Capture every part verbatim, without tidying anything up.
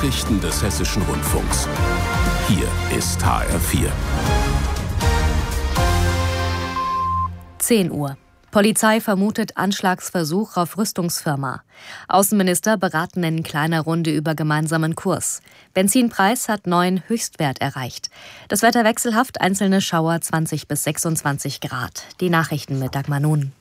Nachrichten des Hessischen Rundfunks. Hier ist H R vier. zehn Uhr. Polizei vermutet Anschlagsversuch auf Rüstungsfirma. Außenminister beraten in kleiner Runde über gemeinsamen Kurs. Benzinpreis hat neuen Höchstwert erreicht. Das Wetter wechselhaft, einzelne Schauer zwanzig bis sechsundzwanzig Grad. Die Nachrichten mit Dagmar Nun.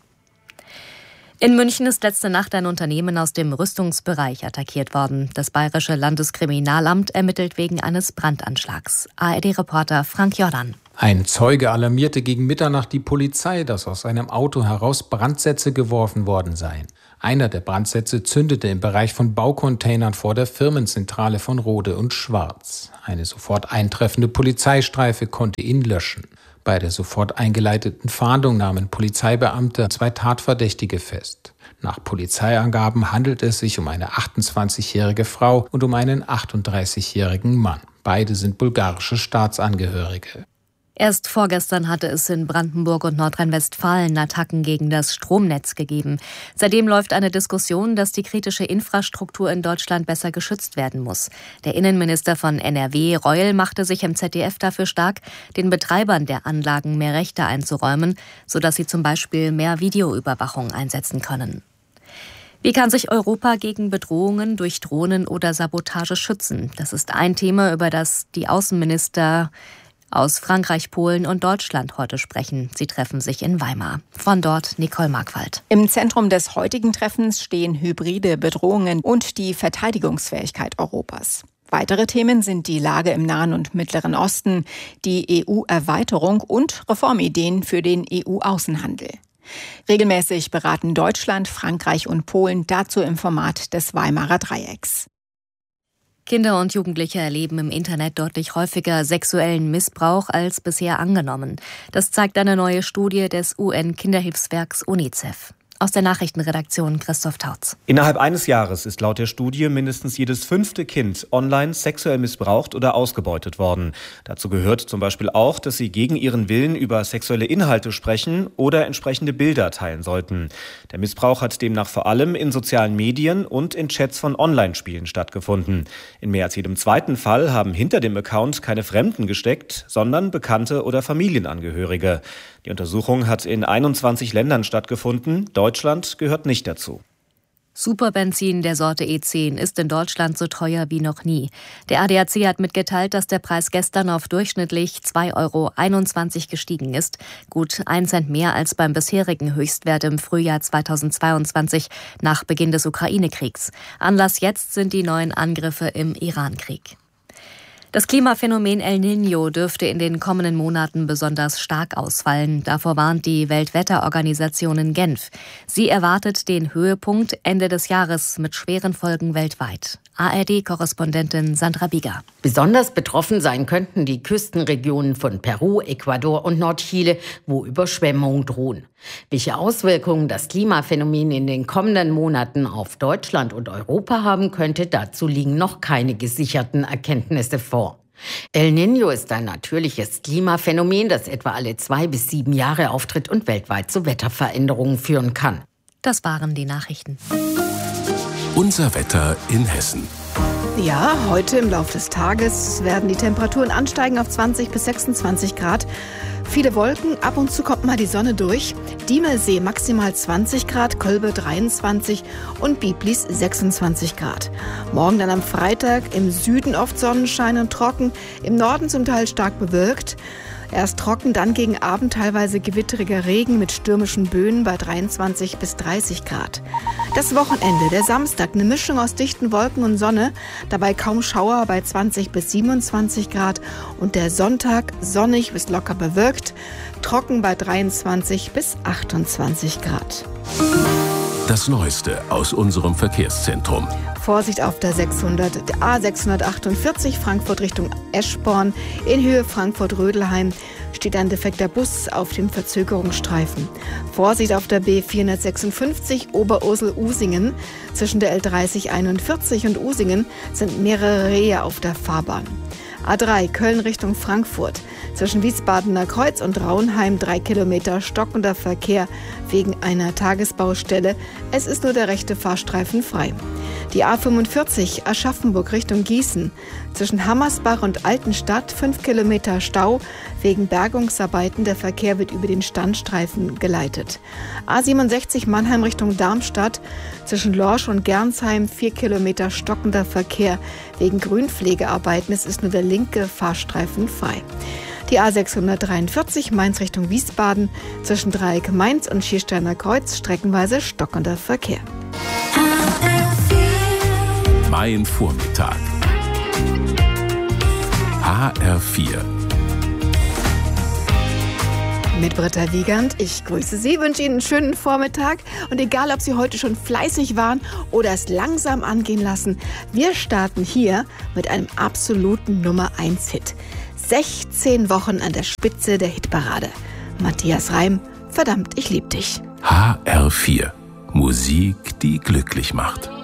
In München ist letzte Nacht ein Unternehmen aus dem Rüstungsbereich attackiert worden. Das Bayerische Landeskriminalamt ermittelt wegen eines Brandanschlags. A R D-Reporter Frank Jordan. Ein Zeuge alarmierte gegen Mitternacht die Polizei, dass aus einem Auto heraus Brandsätze geworfen worden seien. Einer der Brandsätze zündete im Bereich von Baucontainern vor der Firmenzentrale von Rode und Schwarz. Eine sofort eintreffende Polizeistreife konnte ihn löschen. Bei der sofort eingeleiteten Fahndung nahmen Polizeibeamte zwei Tatverdächtige fest. Nach Polizeiangaben handelt es sich um eine achtundzwanzigjährige Frau und um einen achtunddreißigjährigen Mann. Beide sind bulgarische Staatsangehörige. Erst vorgestern hatte es in Brandenburg und Nordrhein-Westfalen Attacken gegen das Stromnetz gegeben. Seitdem läuft eine Diskussion, dass die kritische Infrastruktur in Deutschland besser geschützt werden muss. Der Innenminister von N R W, Reul, machte sich im Z D F dafür stark, den Betreibern der Anlagen mehr Rechte einzuräumen, sodass sie zum Beispiel mehr Videoüberwachung einsetzen können. Wie kann sich Europa gegen Bedrohungen durch Drohnen oder Sabotage schützen? Das ist ein Thema, über das die Außenminister aus Frankreich, Polen und Deutschland heute sprechen. Sie treffen sich in Weimar. Von dort Nicole Markwald. Im Zentrum des heutigen Treffens stehen hybride Bedrohungen und die Verteidigungsfähigkeit Europas. Weitere Themen sind die Lage im Nahen und Mittleren Osten, die E U-Erweiterung und Reformideen für den E U-Außenhandel. Regelmäßig beraten Deutschland, Frankreich und Polen dazu im Format des Weimarer Dreiecks. Kinder und Jugendliche erleben im Internet deutlich häufiger sexuellen Missbrauch als bisher angenommen. Das zeigt eine neue Studie des U N-Kinderhilfswerks UNICEF. Aus der Nachrichtenredaktion Christoph Tautz. Innerhalb eines Jahres ist laut der Studie mindestens jedes fünfte Kind online sexuell missbraucht oder ausgebeutet worden. Dazu gehört zum Beispiel auch, dass sie gegen ihren Willen über sexuelle Inhalte sprechen oder entsprechende Bilder teilen sollten. Der Missbrauch hat demnach vor allem in sozialen Medien und in Chats von Online-Spielen stattgefunden. In mehr als jedem zweiten Fall haben hinter dem Account keine Fremden gesteckt, sondern Bekannte oder Familienangehörige. Die Untersuchung hat in einundzwanzig Ländern stattgefunden. Deutschland gehört nicht dazu. Superbenzin der Sorte E zehn ist in Deutschland so teuer wie noch nie. Der A D A C hat mitgeteilt, dass der Preis gestern auf durchschnittlich zwei Euro einundzwanzig gestiegen ist. Gut ein Cent mehr als beim bisherigen Höchstwert im Frühjahr zweitausendzweiundzwanzig nach Beginn des Ukraine-Kriegs. Anlass jetzt sind die neuen Angriffe im Iran-Krieg. Das Klimaphänomen El Niño dürfte in den kommenden Monaten besonders stark ausfallen. Davor warnt die Weltwetterorganisation in Genf. Sie erwartet den Höhepunkt Ende des Jahres mit schweren Folgen weltweit. A R D-Korrespondentin Sandra Bieger. Besonders betroffen sein könnten die Küstenregionen von Peru, Ecuador und Nordchile, wo Überschwemmungen drohen. Welche Auswirkungen das Klimaphänomen in den kommenden Monaten auf Deutschland und Europa haben könnte, dazu liegen noch keine gesicherten Erkenntnisse vor. El Niño ist ein natürliches Klimaphänomen, das etwa alle zwei bis sieben Jahre auftritt und weltweit zu Wetterveränderungen führen kann. Das waren die Nachrichten. Unser Wetter in Hessen. Ja, heute im Laufe des Tages werden die Temperaturen ansteigen auf zwanzig bis sechsundzwanzig Grad. Viele Wolken, ab und zu kommt mal die Sonne durch. Diemelsee maximal zwanzig Grad, Kölbe dreiundzwanzig und Biblis sechsundzwanzig Grad. Morgen dann am Freitag im Süden oft Sonnenschein und trocken, im Norden zum Teil stark bewölkt. Erst trocken, dann gegen Abend teilweise gewitteriger Regen mit stürmischen Böen bei dreiundzwanzig bis dreißig Grad. Das Wochenende, der Samstag, eine Mischung aus dichten Wolken und Sonne, dabei kaum Schauer bei zwanzig bis siebenundzwanzig Grad. Und der Sonntag sonnig bis locker bewölkt, trocken bei dreiundzwanzig bis achtundzwanzig Grad. Das Neueste aus unserem Verkehrszentrum. Vorsicht auf der sechshundert, der A sechshundertachtundvierzig Frankfurt Richtung Eschborn. In Höhe Frankfurt-Rödelheim steht ein defekter Bus auf dem Verzögerungsstreifen. Vorsicht auf der B vierhundertsechsundfünfzig Oberursel-Usingen. Zwischen der L dreißig einundvierzig und Usingen sind mehrere Rehe auf der Fahrbahn. A drei Köln Richtung Frankfurt. Zwischen Wiesbadener Kreuz und Raunheim drei Kilometer stockender Verkehr wegen einer Tagesbaustelle. Es ist nur der rechte Fahrstreifen frei. Die A fünfundvierzig Aschaffenburg Richtung Gießen. Zwischen Hammersbach und Altenstadt fünf Kilometer Stau wegen Bergungsarbeiten. Der Verkehr wird über den Standstreifen geleitet. A siebenundsechzig Mannheim Richtung Darmstadt. Zwischen Lorsch und Gernsheim vier Kilometer stockender Verkehr wegen Grünpflegearbeiten. Es ist nur der linke Fahrstreifen frei. Die A sechshundertdreiundvierzig Mainz Richtung Wiesbaden. Zwischen Dreieck Mainz und Schiersteiner Kreuz streckenweise stockender Verkehr. Mein Vormittag. H R vier. Mit Britta Wiegand. Ich grüße Sie, wünsche Ihnen einen schönen Vormittag. Und egal, ob Sie heute schon fleißig waren oder es langsam angehen lassen, wir starten hier mit einem absoluten Nummer eins Hit. sechzehn Wochen an der Spitze der Hitparade. Matthias Reim, verdammt, ich lieb dich. H R vier. Musik, die glücklich macht.